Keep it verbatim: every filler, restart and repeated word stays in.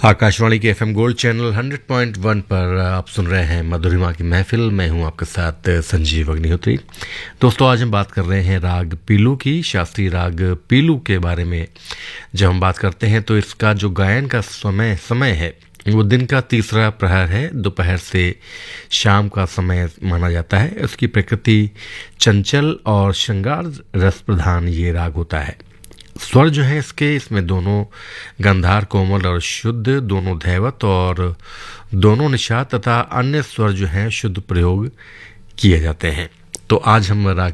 आकाशवाणी के FM gold channel hundred point one पर आप सुन रहे हैं मधुरिमा की महफिल। मैं हूं आपके साथ संजीव अग्निहोत्री। दोस्तों, आज हम बात कर रहे हैं राग पीलू की, शास्त्रीय राग पीलू के बारे में। जब हम बात करते हैं तो इसका जो गायन का समय समय है वो दिन का तीसरा प्रहर है, दोपहर से शाम का समय माना जाता है। उसकी प्रकृति चंचल और श्रृंगार रस प्रधान ये राग होता है। स्वर जो है इसके इसमें दोनों गंधार, कोमल और शुद्ध, दोनों धैवत और दोनों निषाद तथा अन्य स्वर जो हैं शुद्ध प्रयोग किए जाते हैं। तो आज हम राग